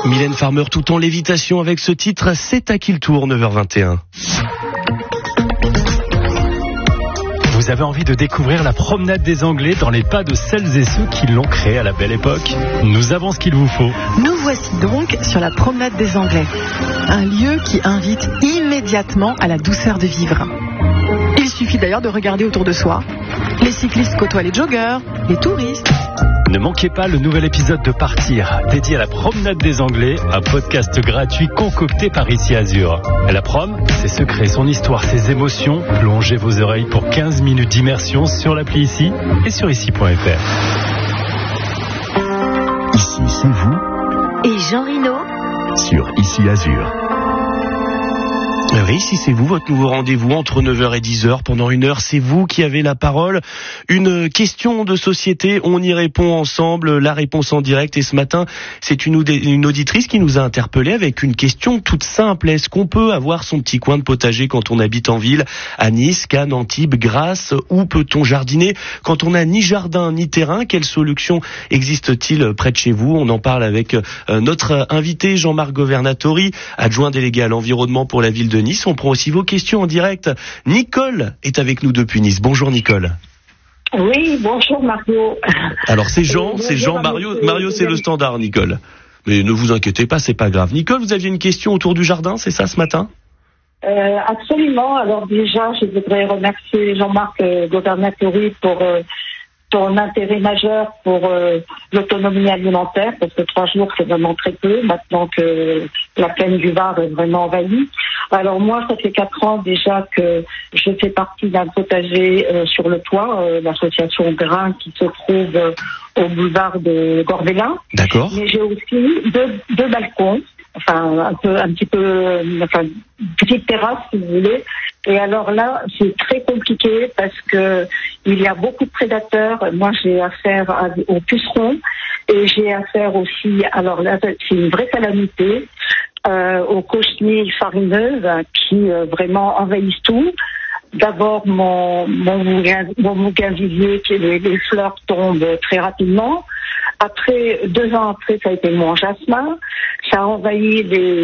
Mylène Farmer tout en lévitation avec ce titre, c'est à qui le tour, 9h21. Vous avez envie de découvrir la promenade des Anglais dans les pas de celles et ceux qui l'ont créée à la belle époque? Nous avons ce qu'il vous faut. Nous voici donc sur la promenade des Anglais, un lieu qui invite immédiatement à la douceur de vivre. Il suffit d'ailleurs de regarder autour de soi. Les cyclistes côtoient les joggeurs, les touristes. Ne manquez pas le nouvel épisode de Partir, dédié à la promenade des Anglais, un podcast gratuit concocté par Ici Azur. La prom, ses secrets, son histoire, ses émotions. Plongez vos oreilles pour 15 minutes d'immersion sur l'appli Ici et sur ici.fr. Ici, c'est vous. Et Jean Rino Sur Ici Azur. Oui, si c'est vous, votre nouveau rendez-vous entre 9h et 10h. Pendant une heure, c'est vous qui avez la parole. Une question de société, on y répond ensemble, la réponse en direct. Et ce matin, c'est une auditrice qui nous a interpellés avec une question toute simple. Est-ce qu'on peut avoir son petit coin de potager quand on habite en ville, à Nice, Cannes, Antibes, Grasse? Où peut-on jardiner quand on n'a ni jardin ni terrain? Quelle solution existe-t-il près de chez vous? On en parle avec notre invité Jean-Marc Governatori, adjoint délégué à l'environnement pour la ville de Nice. On prend aussi vos questions en direct. Nicole est avec nous depuis Nice. Bonjour Nicole. Oui, bonjour Mario. Alors c'est Jean, Mario c'est le standard Nicole. Mais ne vous inquiétez pas, c'est pas grave. Nicole, vous aviez une question autour du jardin, c'est ça ce matin? Absolument. Alors déjà, je voudrais remercier Jean-Marc Governatori pour ton intérêt majeur pour l'autonomie alimentaire, parce que 3 jours, c'est vraiment très peu, maintenant que la plaine du Var est vraiment envahie. Alors moi, ça fait 4 ans déjà que je fais partie d'un potager sur le toit, l'association Grain qui se trouve au boulevard de Gorbelin. D'accord. Mais j'ai aussi deux balcons, enfin une petite terrasse si vous voulez. Et alors là, c'est très compliqué parce que il y a beaucoup de prédateurs. Moi, j'ai affaire aux pucerons et j'ai affaire aussi, alors là, c'est une vraie calamité, aux cochenilles farineuses qui vraiment envahissent tout. D'abord, mon bougainvillier, les fleurs tombent très rapidement. Après, 2 ans après, ça a été mon jasmin. Ça a envahi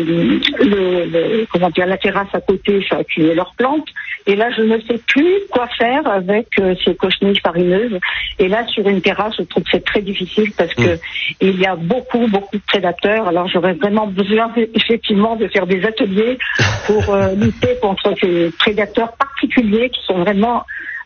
la terrasse à côté, ça a tué leurs plantes. Et là, je ne sais plus quoi faire avec ces cochenilles farineuses. Et là, sur une terrasse, je trouve que c'est très difficile parce que il y a beaucoup de prédateurs. Alors, j'aurais vraiment besoin, effectivement, de faire des ateliers pour lutter contre ces prédateurs particuliers qui sont vraiment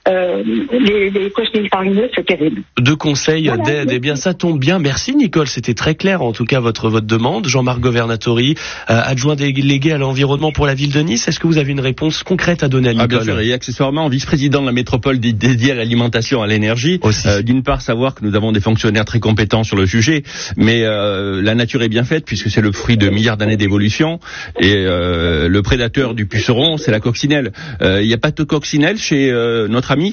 les cochenilles farineuses, c'est terrible. 2 conseils d'aide, eh bien ça tombe bien. Merci Nicole, c'était très clair en tout cas votre demande. Jean-Marc Governatori, adjoint délégué à l'environnement pour la ville de Nice. Est-ce que vous avez une réponse concrète à donner à Nicole? Bien sûr, et accessoirement vice-président de la métropole dédiée à l'alimentation, à l'énergie. D'une part, savoir que nous avons des fonctionnaires très compétents sur le sujet, mais la nature est bien faite puisque c'est le fruit de milliards d'années d'évolution. Et le prédateur du puceron, c'est la coccinelle. Il n'y a pas de coccinelle chez notre ami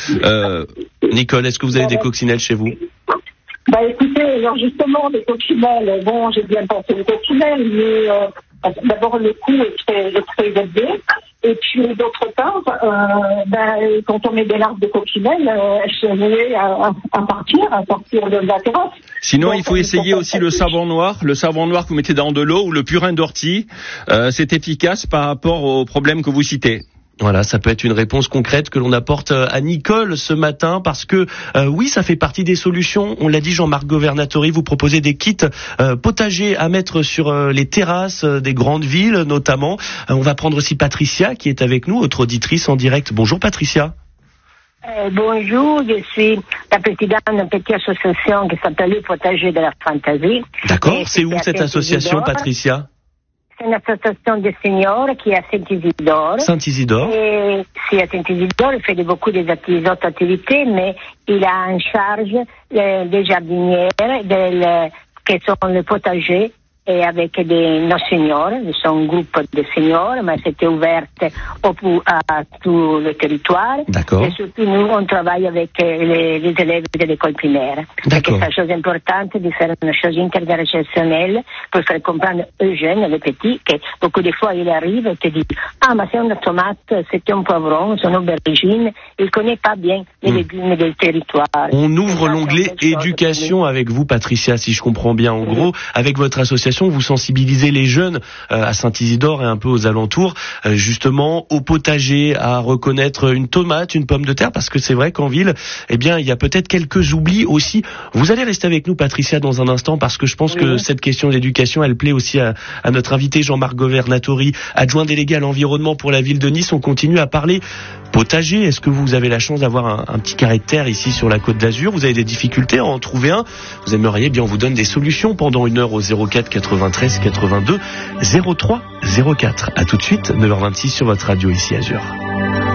Nicole, est-ce que vous avez des coccinelles chez vous? Écoutez, alors justement, les coccinelles, bon, j'ai bien pensé aux coccinelles, mais d'abord le coût est très élevé. Et puis d'autre part, quand on met des larves de coccinelles, elles sont vouées à partir de la terrasse. Sinon, il faut essayer aussi le savon noir que vous mettez dans de l'eau ou le purin d'ortie. C'est efficace par rapport aux problèmes que vous citez. Voilà, ça peut être une réponse concrète que l'on apporte à Nicole ce matin parce que oui, ça fait partie des solutions. On l'a dit, Jean-Marc Governatori, vous proposez des kits potagers à mettre sur les terrasses des grandes villes notamment. On va prendre aussi Patricia qui est avec nous, autre auditrice en direct. Bonjour Patricia. Bonjour, je suis la présidente d'une petite association qui s'appelle le Potager de la Fantaisie. D'accord, c'est où cette association Patricia? C'est une association de seniors qui est à Saint-Isidore. Saint-Isidore. Et c'est à Saint-Isidore, il fait beaucoup d'autres activités, mais il a en charge des jardinières, qui sont le potager, et avec nos seniors, son groupe de seniors, mais c'était ouvert à tout le territoire. D'accord. Et surtout, nous, on travaille avec les élèves de l'école primaire. D'accord. C'est une chose importante de faire une chose intergénérationnelle pour faire comprendre aux jeunes, les petits, que beaucoup de fois, ils arrivent et te disent « Ah, mais c'est une tomate, c'est un poivron, c'est une aubergine. » Ils ne connaissent pas bien les légumes du territoire. On ouvre l'onglet éducation avec vous, Patricia, si je comprends bien. En gros, avec votre association, association, vous sensibilisez les jeunes à Saint-Isidore et un peu aux alentours, justement au potager, à reconnaître une tomate, une pomme de terre, parce que c'est vrai qu'en ville, eh bien, il y a peut-être quelques oublis aussi. Vous allez rester avec nous, Patricia, dans un instant, parce que je pense que cette question d'éducation, elle plaît aussi à notre invité Jean-Marc Governatori, adjoint délégué à l'environnement pour la ville de Nice. On continue à parler potager. Est-ce que vous avez la chance d'avoir un petit carré de terre ici sur la Côte d'Azur? Vous avez des difficultés à en trouver un? Vous aimeriez bien, on vous donne des solutions pendant une heure au 04 93 82 03 04. À tout de suite, 9h26 sur votre radio ici Azur.